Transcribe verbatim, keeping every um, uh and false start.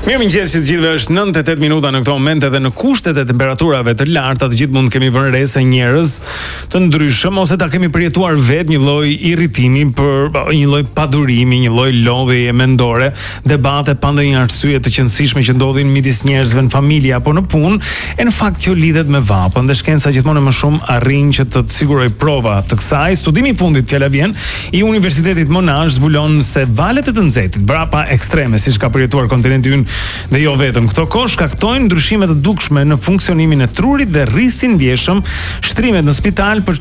Mirëmëngjes të gjithëve, është nëntë e tetë minuta në këto momente dhe në kushtet e temperaturave të larta të gjithë mund kemi vënë re se njerëz të ndryshëm ose ta kemi përjetuar vetë një lloj irritimi për një lloj padurimi, një lloj lodhjeje mendore, debate pa ndonjë arsye të qëndrueshme që ndodhin midis njerëzve në familje apo në punë, e në fakt kjo lidhet me vapën dhe shkenca gjithmonë më shumë arrin që të të siguroj prova të kësaj. Studimi i fundit, fjala vjen, i Universitetit Monash zbulon se valet e të nxehtit brapa ekstreme, siç ka përjetuar kontinenti ynë dhe jo vetëm këto kohë, shkaktojnë ndryshime të dukshme në funksionimin e trurit dhe rrisin ndjeshëm shtrimet në spital për